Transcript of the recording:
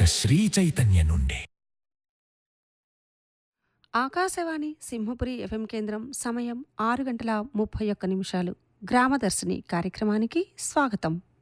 శ్రీ చైతన్య నుండి. ఆకాశవాణి సింహపురి ఎఫ్ఎం కేంద్రం. సమయం 6:31 గ్రామదర్శిని కార్యక్రమానికి స్వాగతం.